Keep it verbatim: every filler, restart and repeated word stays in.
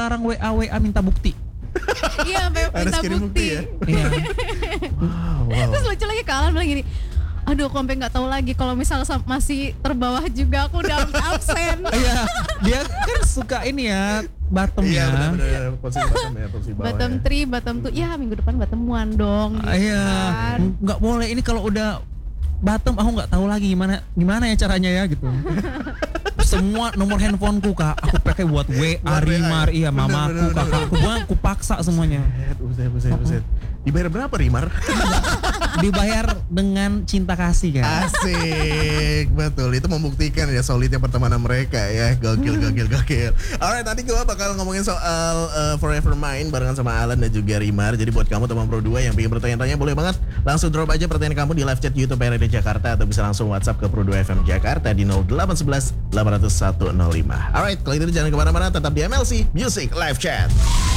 sekarang W A W A minta bukti. Iya, sampai Harus minta kirim bukti bukti. ya? Iya. Wow, wow. Terus lucu lagi Kak Alan bilang gini, aduh aku sampai nggak tahu lagi kalau misalnya sam- masih terbawah juga aku udah absen. Iya, dia kan suka ini ya bottom Iya ya. benar-benar posisi bottom ya, posisi bawah. Bottom ya. three, bottom two, ya minggu depan bottom one dong. Gitu Iya, kan. nggak boleh ini kalau udah bottom aku nggak tahu lagi gimana gimana ya caranya ya gitu. Semua nomor handphoneku Kak, aku pakai buat W A Buat W A, Rimar, iya bener, mamaku, bener, bener. kakakku, gua aku paksa semuanya. Buset, buset, buset, buset. Dibayar berapa Rimar? Dibayar dengan cinta kasih kan. Asik, betul. Itu membuktikan ya solidnya pertemanan mereka ya. Gokil, gokil, gokil. Alright, nanti gue bakal ngomongin soal uh, Forever Mine barengan sama Alan dan juga Rimar. Jadi buat kamu teman Pro dua yang pengen bertanya-tanya boleh banget langsung drop aja pertanyaan kamu di live chat YouTube R R D Jakarta atau bisa langsung WhatsApp ke Pro dua F M Jakarta di nol delapan satu satu delapan nol satu nol lima. Alright, kalau itu jangan kemana-mana, tetap di M L C Music Live Chat.